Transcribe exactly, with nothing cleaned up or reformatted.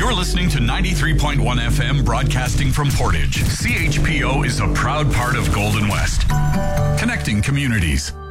You're listening to ninety-three point one F M, broadcasting from Portage. C H P O is a proud part of Golden West, connecting communities.